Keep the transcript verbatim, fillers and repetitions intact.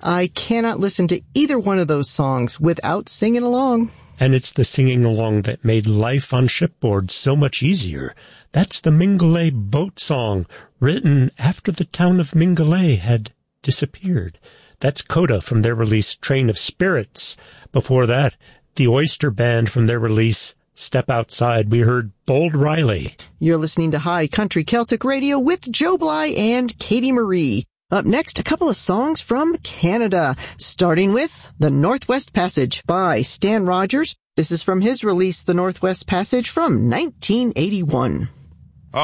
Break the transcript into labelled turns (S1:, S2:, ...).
S1: I cannot listen to either one of those songs without singing along.
S2: And it's the singing along that made life on shipboard so much easier. That's the Mingulay boat song, written after the town of Mingulay had disappeared. That's Coda from their release Train of Spirits. Before that, the Oyster Band from their release Step Outside. We heard Bold Riley.
S1: You're listening to High Country Celtic Radio with Joe Bly and Katie Marie. Up next, a couple of songs from Canada, starting with The Northwest Passage by Stan Rogers. This is from his release, The Northwest Passage, from nineteen eighty-one.